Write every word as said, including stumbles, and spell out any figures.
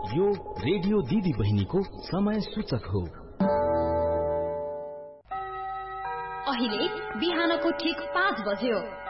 यो रेडियो दिदी बहिनीको समय सूचक हो। अहिले बिहानको ठिक पाँच बज्यो।